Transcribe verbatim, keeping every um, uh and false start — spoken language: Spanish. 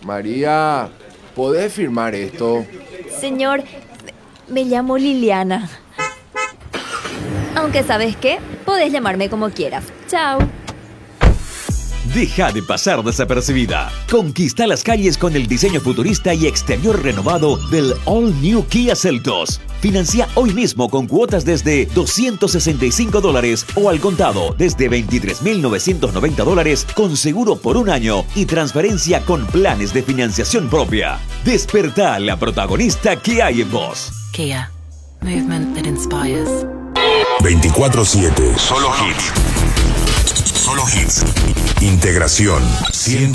María, ¿podés firmar esto? Señor, me llamo Liliana. Aunque ¿sabes qué? Podés llamarme como quieras. Chao. Deja de pasar desapercibida. Conquista las calles con el diseño futurista y exterior renovado del All New Kia Seltos. Financia hoy mismo con cuotas desde doscientos sesenta y cinco dólares o al contado desde veintitrés mil novecientos noventa dólares con seguro por un año y transferencia con planes de financiación propia. Despertá la protagonista que hay en vos. Kia. Movement that inspires. veinticuatro siete. Solo hits. Solo hits. Integración ciento